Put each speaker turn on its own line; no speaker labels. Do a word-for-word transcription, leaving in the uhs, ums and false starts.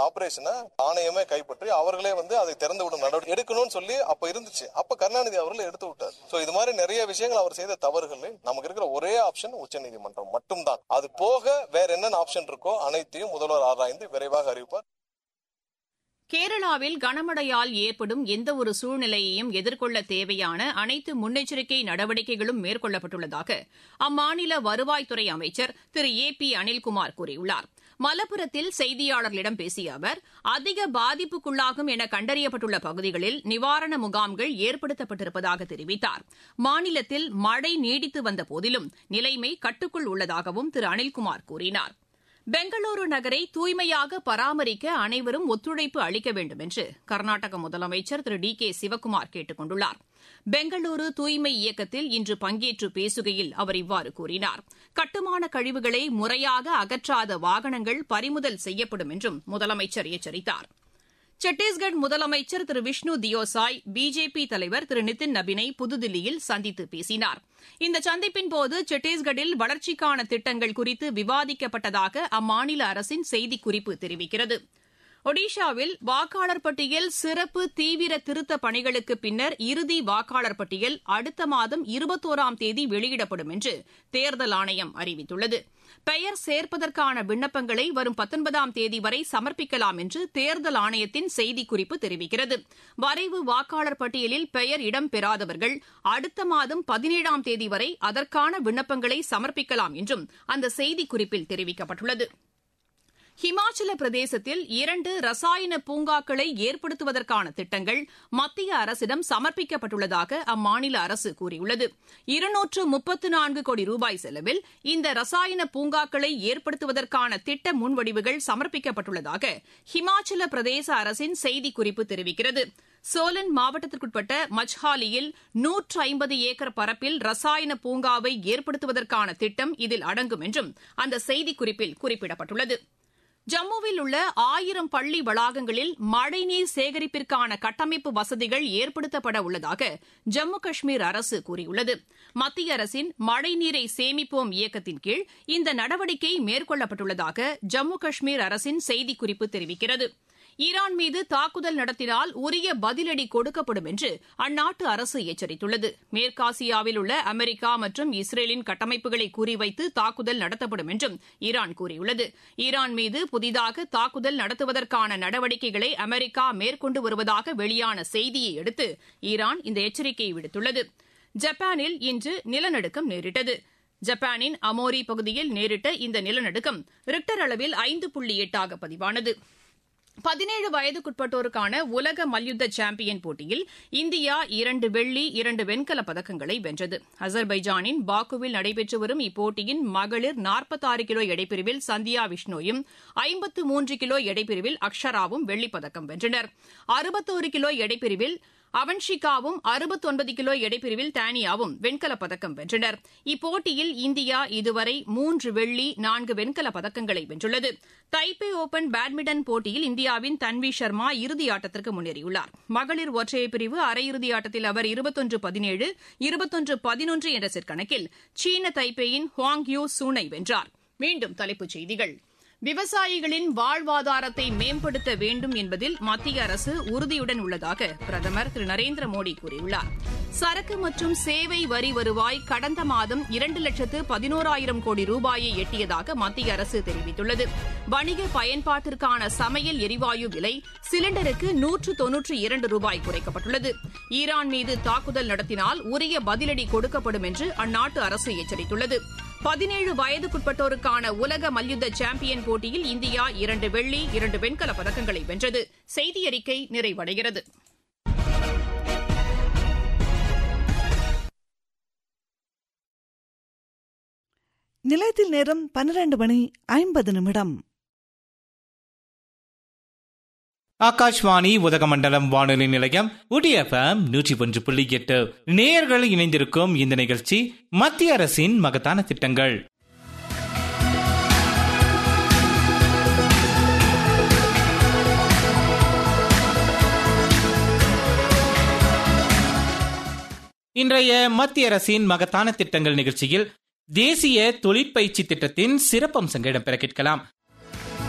ஆபரேஷனை ஆணையமே கைப்பற்றி அவர்களே வந்து அதை திறந்து விடும் நடவடிக்கை எடுக்கணும்னு சொல்லி அப்ப இருந்துச்சு. அப்ப கருணாநிதி அவர்கள் எடுத்து விட்டார். சோ இது மாதிரி நிறைய விஷயங்கள் அவர் செய்த தவறுகள். நமக்கு இருக்கிற ஒரே ஆப்ஷன் உச்சநீதிமன்றம் மட்டும்தான். அது போக வேற என்னென்ன ஆப்ஷன் இருக்கோ அனைத்தையும் முதல்வர் ஆராய்ந்து விரைவாக அறிவிப்பார்.
கேரளாவில் கனமழையால் ஏற்படும் எந்த ஒரு சூழ்நிலையையும் எதிர்கொள்ள தேவையான அனைத்து முன்னெச்சரிக்கை நடவடிக்கைகளும் மேற்கொள்ளப்பட்டுள்ளதாக அம்மாநில வருவாய்த்துறை அமைச்சர் திரு ஏ பி அனில்குமார் கூறியுள்ளார். மலப்புரத்தில் செய்தியாளர்களிடம் பேசிய அவர், அதிக பாதிப்புக்குள்ளாகும் என கண்டறியப்பட்டுள்ள பகுதிகளில் நிவாரண முகாம்கள் ஏற்படுத்தப்பட்டிருப்பதாக தெரிவித்தார். மாநிலத்தில் மழை நீடித்து வந்த போதிலும் நிலைமை கட்டுக்குள் உள்ளதாகவும் திரு அனில்குமார் கூறினார். பெங்களூரு நகரை தூய்மையாக பராமரிக்க அனைவரும் ஒத்துழைப்பு அளிக்க வேண்டும் என்று கர்நாடக முதலமைச்சர் திரு டி கே சிவக்குமார் கேட்டுக் கொண்டுள்ளார். பெங்களூரு தூய்மை இயக்கத்தில் இன்று பங்கேற்று பேசுகையில் அவர் இவ்வாறு கூறினார். கட்டுமான கழிவுகளை முறையாக அகற்றாத வாகனங்கள் பறிமுதல் செய்யப்படும் என்றும் முதலமைச்சர் எச்சரித்தார். சத்தீஸ்கர் முதலமைச்சர் திரு விஷ்ணு தியோசாய் பிஜேபி தலைவர் திரு நிதின் நபினை புதுதில்லியில் சந்தித்து பேசினார். இந்த சந்திப்பின்போது சத்தீஸ்கரில் வளர்ச்சிக்கான திட்டங்கள் குறித்து விவாதிக்கப்பட்டதாக அம்மாநில அரசின் செய்திக்குறிப்பு தெரிவிக்கிறது. ஒடிஷாவில் வாக்காளர் பட்டியல் சிறப்பு தீவிர திருத்தப் பணிகளுக்கு பின்னர் இறுதி வாக்காளர் பட்டியல் அடுத்த மாதம் இருபத்தோராம் தேதி வெளியிடப்படும் என்று தேர்தல் ஆணையம் அறிவித்துள்ளது. பெயர் சேர்ப்பதற்கான விண்ணப்பங்களை வரும் பத்தொன்பதாம் தேதி வரை சமர்ப்பிக்கலாம் என்று தேர்தல் ஆணையத்தின் செய்திக்குறிப்பு தெரிவிக்கிறது. வரைவு வாக்காளர் பட்டியலில் பெயர் இடம்பெறாதவர்கள் அடுத்த மாதம் பதினேழாம் தேதி வரை அதற்கான விண்ணப்பங்களை சமர்ப்பிக்கலாம் என்றும் அந்த செய்திக்குறிப்பில் தெரிவிக்கப்பட்டுள்ளது. ஹிமாச்சல பிரதேசத்தில் இரண்டு ரசாயன பூங்காக்களை ஏற்படுத்துவதற்கான திட்டங்கள் மத்திய அரசிடம் சமர்ப்பிக்கப்பட்டுள்ளதாக அம்மாநில அரசு கூறியுள்ளது. இருநூற்று முப்பத்து நான்கு கோடி ரூபாய் செலவில் இந்த ரசாயன பூங்காக்களை ஏற்படுத்துவதற்கான திட்ட முன்வடிவுகள் சமர்ப்பிக்கப்பட்டுள்ளதாக ஹிமாச்சல பிரதேச அரசின் செய்திக்குறிப்பு தெரிவிக்கிறது. சோலன் மாவட்டத்திற்குட்பட்ட மச்ஹாலியில் நூற்று ஐம்பது ஏக்கர் பரப்பில் ரசாயன பூங்காவை ஏற்படுத்துவதற்கான திட்டம் இதில் அடங்கும் என்றும் அந்த செய்திக்குறிப்பில் குறிப்பிடப்பட்டுள்ளது. ஜம்முவில் உள்ள ஆயிரம் பள்ளி வளாகங்களில் மழைநீர் சேகரிப்பிற்கான கட்டமைப்பு வசதிகள் ஏற்படுத்தப்பட உள்ளதாக ஜம்மு காஷ்மீர் அரசு கூறியுள்ளது. மத்திய அரசின் மழைநீரை சேமிப்போம் இயக்கத்தின் கீழ் இந்த நடவடிக்கை மேற்கொள்ளப்பட்டுள்ளதாக ஜம்மு காஷ்மீர் அரசின் செய்திக்குறிப்பு தெரிவிக்கிறது. ஈரான் மீது தாக்குதல் நடத்தினால் உரிய பதிலடி கொடுக்கப்படும் என்று அந்நாட்டு அரசு எச்சரித்துள்ளது. மேற்காசியாவில் உள்ள அமெரிக்கா மற்றும் இஸ்ரேலின் கட்டமைப்புகளை குறிவைத்து தாக்குதல் நடத்தப்படும் என்றும் ஈரான் கூறியுள்ளது. ஈரான் மீது புதிதாக தாக்குதல் நடத்துவதற்கான நடவடிக்கைகளை அமெரிக்கா மேற்கொண்டு வருவதாக வெளியான செய்தியை அடுத்து ஈரான் இந்த எச்சரிக்கையை விடுத்துள்ளது. ஜப்பானில் இன்று நிலநடுக்கம் நேரிட்டது. ஜப்பானின் அமோரி பகுதியில் நேரிட்ட இந்த நிலநடுக்கம் ரிக்டர் அளவில் ஐந்து புள்ளி எட்டாக பதிவானது. பதினேழு வயதுக்குட்பட்டோருக்கான உலக மல்யுத்த சாம்பியன் போட்டியில் இந்தியா இரண்டு வெள்ளி இரண்டு வெண்கலப் பதக்கங்களை வென்றது. அசர்பைஜானின் பாக்குவில் நடைபெற்று வரும் இப்போட்டியின் மகளிர் நாற்பத்தாறு கிலோ எடைப்பிரிவில் சந்தியா விஷ்ணோயும் ஐம்பத்து மூன்று கிலோ எடைப்பிரிவில் அக்ஷராவும் வெள்ளிப்பதக்கம் வென்றனர். அறுபத்தோரு கிலோ எடைப்பிரிவில் அவன்ஷிகாவும் அறுபத்தொன்பது கிலோ எடைப்பிரிவில் தானியாவும் வெண்கலப் பதக்கம் வென்றனர். இப்போட்டியில் இந்தியா இதுவரை மூன்று வெள்ளி நான்கு வெண்கலப் பதக்கங்களை வென்றுள்ளது. தைப்பே ஓபன் பேட்மிண்டன் போட்டியில் இந்தியாவின் தன்வி சர்மா இறுதி ஆட்டத்திற்கு முன்னேறியுள்ளார். மகளிர் ஒற்றையர் பிரிவு அரையிறுதி ஆட்டத்தில் அவர் இருபத்தொன்று பதினேழு இருபத்தொன்று பதினொன்று என்ற செட் கணக்கில் சீன தைப்பேயின் ஹுவாங் யூ சூனை வென்றார். மீண்டும் தலைப்புச் செய்திகள். விவசாயிகளின் வாழ்வாதாரத்தை மேம்படுத்த வேண்டும் என்பதில் மத்திய அரசு உறுதியுடன் உள்ளதாக பிரதமர் திரு நரேந்திர மோடி கூறியுள்ளார். சரக்கு மற்றும் சேவை வரி வருவாய் கடந்த மாதம் இரண்டு லட்சத்து பதினோராயிரம் கோடி ரூபாயை எட்டியதாக மத்திய அரசு தெரிவித்துள்ளது. வணிக பயன்பாட்டிற்கான சமையல் எரிவாயு விலை சிலிண்டருக்கு நூற்று தொன்னூற்று இரண்டு ரூபாய் குறைக்கப்பட்டுள்ளது. ஈரான் மீது தாக்குதல் நடத்தினால் உரிய பதிலடி கொடுக்கப்படும் என்று அந்நாட்டு அரசு எச்சரித்துள்ளது. பதினேழு வயதுக்குட்பட்டோருக்கான உலக மல்யுத்த சாம்பியன் போட்டியில் இந்தியா இரண்டு வெள்ளி இரண்டு வெண்கலப் பதக்கங்களை வென்றது. செய்தி அறிக்கை நிறைவடைகிறது.
நிலையத்தில் நேரம் பன்னிரண்டு மணி ஐம்பது நிமிடம்.
ஆகாஷ்வாணி உதகமண்டலம் வானொலி நிலையம் உடி எஃப்எம் நூற்றி ஒன்று புள்ளி எட்டு. நேயர்கள் இணைந்திருக்கும் இந்த நிகழ்ச்சி மத்திய அரசின் மகத்தான திட்டங்கள். இன்றைய மத்திய அரசின் மகத்தான திட்டங்கள் நிகழ்ச்சியில் தேசிய தொழிற்பயிற்சி திட்டத்தின் சிறப்பம்சங்கள் இடம்பெற கேட்கலாம்.